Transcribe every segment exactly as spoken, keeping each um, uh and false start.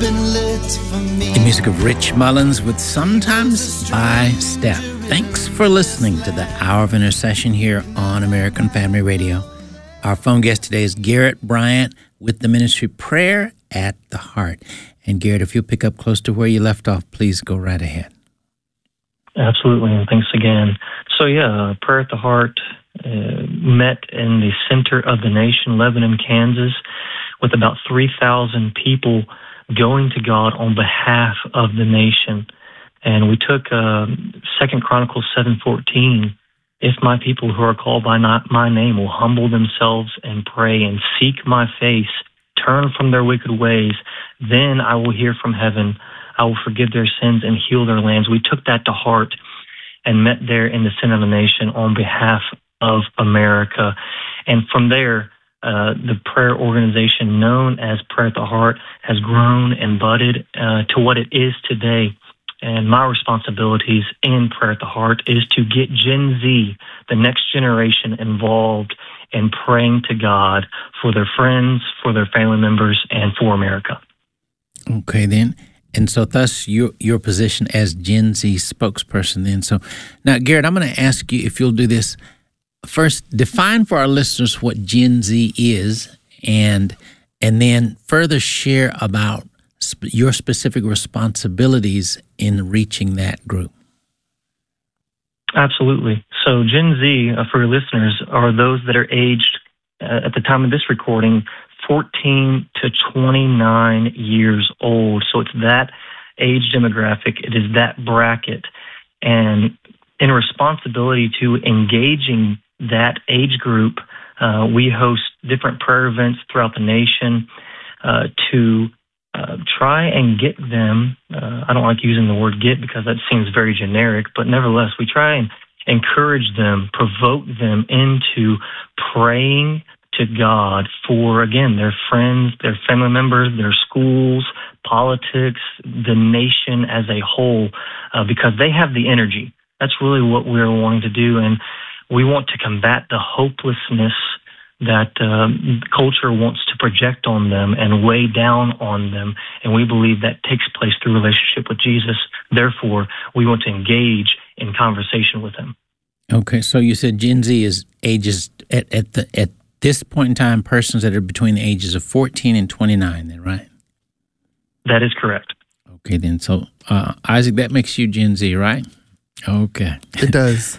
The music of Rich Mullins with Sometimes by Step. Thanks for listening to the Hour of Intercession here on American Family Radio. Our phone guest today is Garrett Bryant with the ministry Prayer at the Heart. And Garrett, if you'll pick up close to where you left off, please go right ahead. Absolutely, and thanks again. So yeah, Prayer at the Heart uh, met in the center of the nation, Lebanon, Kansas, with about three thousand people going to God on behalf of the nation. And we took uh, Second Chronicles seven fourteen, if my people who are called by not my name will humble themselves and pray and seek my face, turn from their wicked ways, then I will hear from heaven, I will forgive their sins and heal their lands. We took that to heart and met there in the center of the nation on behalf of America. And from there, Uh, the prayer organization known as Prayer at the Heart has grown and budded uh, to what it is today. And my responsibilities in Prayer at the Heart is to get Gen Z, the next generation, involved in praying to God for their friends, for their family members, and for America. Okay, then. And so thus your your position as Gen Z spokesperson then. So now, Garrett, I'm going to ask you if you'll do this. First, define for our listeners what Gen Z is, and and then further share about sp- your specific responsibilities in reaching that group. Absolutely. So Gen Z, uh, for your listeners, are those that are aged, uh, at the time of this recording, fourteen to twenty-nine years old. So it's that age demographic. It is that bracket. And in responsibility to engaging that age group, uh, we host different prayer events throughout the nation uh, to uh, try and get them. Uh, I don't like using the word get because that seems very generic, but nevertheless, we try and encourage them, provoke them into praying to God for, again, their friends, their family members, their schools, politics, the nation as a whole, uh, because they have the energy. That's really what we're wanting to do. And we want to combat the hopelessness that um, culture wants to project on them and weigh down on them. And we believe that takes place through relationship with Jesus. Therefore, we want to engage in conversation with him. Okay, so you said Gen Z is ages, at, at, the, at this point in time, persons that are between the ages of fourteen and twenty-nine, then, right? That is correct. Okay, then. So, uh, Isaac, that makes you Gen Z, right? Okay. It does.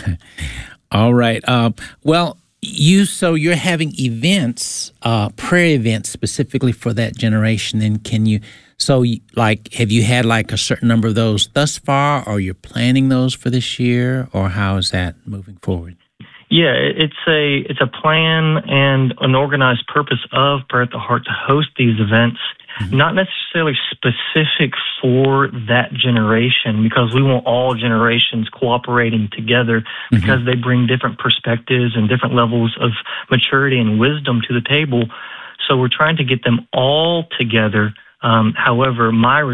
All right. Uh, well, you so you're having events, uh, prayer events specifically for that generation. Then can you? So, like, have you had like a certain number of those thus far, or you're planning those for this year, or how is that moving forward? Yeah, it's a it's a plan and an organized purpose of Prayer at the Heart to host these events. Mm-hmm. Not necessarily specific for that generation, because we want all generations cooperating together, because mm-hmm. they bring different perspectives and different levels of maturity and wisdom to the table. So we're trying to get them all together. Um, however, my